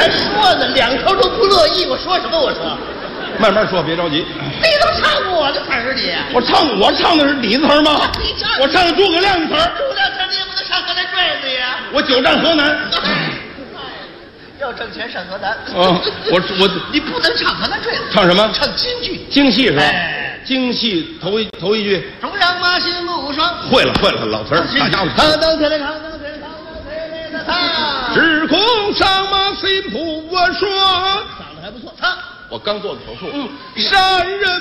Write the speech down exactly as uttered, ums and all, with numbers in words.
还说呢，两头都不乐意。我说什么？我说， 慢慢说，别着急。 你都唱我的词儿你？ 我唱我唱的是你的词儿吗？ 你唱我唱的诸葛亮的词儿。 诸葛亮词儿你也不能唱河南坠子呀。 我久战河南。 要挣钱上河南。 哦，我我你不能唱河南坠子。 唱什么？ 唱京剧。 京戏是吧？ 哎， 京戏头一头一句。 冲上马心无双。 会了会了，老词儿，大家伙。 扛当起来，扛当起来，扛当起来的他。 只恐上马心不我说。 唱的还不错，唱。 我刚做的手术， 嗯， 山人